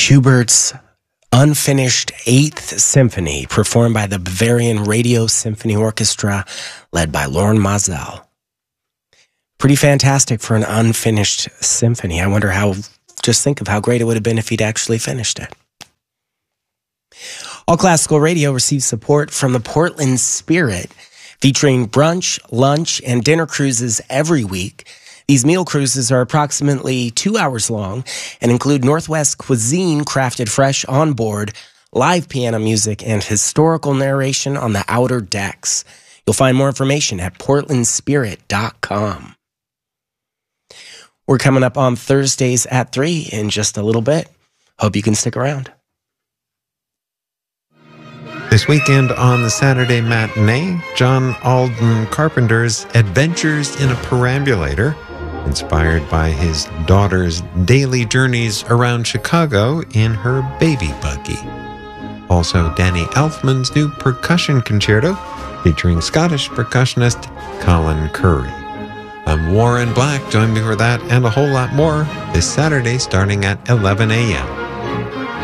Schubert's unfinished 8th Symphony, performed by the Bavarian Radio Symphony Orchestra, led by Lorne Mazel. Pretty fantastic for an unfinished symphony. I wonder just think of how great it would have been if he'd actually finished it. All Classical Radio receives support from the Portland Spirit, featuring brunch, lunch, and dinner cruises every week. These meal cruises are approximately 2 hours long and include Northwest cuisine crafted fresh on board, live piano music, and historical narration on the outer decks. You'll find more information at portlandspirit.com. We're coming up on Thursdays at 3 in just a little bit. Hope you can stick around. This weekend on the Saturday matinee, John Alden Carpenter's Adventures in a Perambulator, inspired by his daughter's daily journeys around Chicago in her baby buggy. Also, Danny Elfman's new percussion concerto, featuring Scottish percussionist Colin Curry. I'm Warren Black. Join me for that and a whole lot more this Saturday starting at 11 a.m.